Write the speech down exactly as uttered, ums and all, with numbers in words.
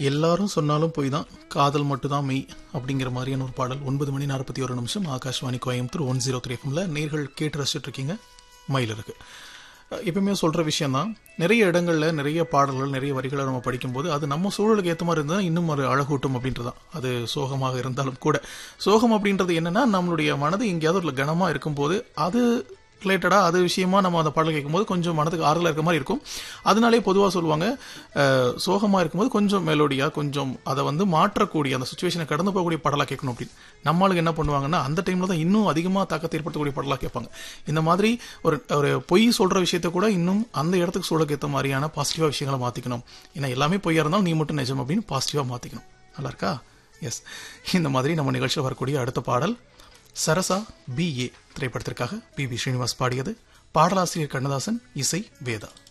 எல்லாரும் சொன்னாலும் போய் தான், காதல் மட்டும் தான் மெய் அப்படிங்கிற மாதிரியான ஒரு பாடல். ஒன்பது மணி நாற்பத்தி ஒரு நிமிஷம் Akashvani Coimbatore one zero three எஃப்எம்ல நேர்கள் கேட்டு ரசிச்சுட்டு இருக்கீங்க. மயில் இருக்கு. எப்பவுமே சொல்ற விஷயம் தான், நிறைய இடங்கள்ல நிறைய பாடல்கள் நிறைய வரிகளை நம்ம படிக்கும்போது அது நம்ம சூழலுக்கு ஏற்ற மாதிரி இருந்தால் இன்னும் ஒரு அழகூட்டும் அப்படின்றதான். அது சோகமாக இருந்தாலும் கூட, சோகம் அப்படின்றது என்னன்னா நம்மளுடைய மனது எங்கேயாவது ஒரு கனமா இருக்கும்போது அது ரிலேட்டடா அது விஷயமா நம்ம அந்த பாடல் கேட்கும்போது கொஞ்சம் மனதுக்கு ஆறுதலா இருக்க மாதிரி இருக்கும். அதனாலே பொதுவாக சொல்லுவாங்க, சோகமா இருக்கும்போது கொஞ்சம் மெலோடியா, கொஞ்சம் அதை வந்து மாற்றக்கூடிய அந்த சுச்சுவேஷனை கடந்து போகக்கூடிய பாடலா கேட்கணும் அப்படின்னு. நம்மளுக்கு என்ன பண்ணுவாங்கன்னா அந்த டைம்ல தான் இன்னும் அதிகமாக தாக்கத்தை ஏற்படுத்தக்கூடிய பாடலா கேட்பாங்க. இந்த மாதிரி ஒரு ஒரு பொய் சொல்ற விஷயத்த கூட இன்னும் அந்த இடத்துக்கு சூழலுக்கு ஏற்ற மாதிரியான பாசிட்டிவா விஷயங்களை மாத்திக்கணும். ஏன்னா எல்லாமே பொய்யா இருந்தாலும் நீ மட்டும் நிஜம் அப்படின்னு பாசிட்டிவா மாத்திக்கணும். நல்லா இருக்கா? எஸ். இந்த மாதிரி நம்ம நிகழ்ச்சியில் வரக்கூடிய அடுத்த பாடல் சரசா பி ஏ திரைப்படத்திற்காக பி பி ஸ்ரீனிவாஸ் பாடியது. பாடலாசிரியர் கண்ணதாசன், இசை வேதா.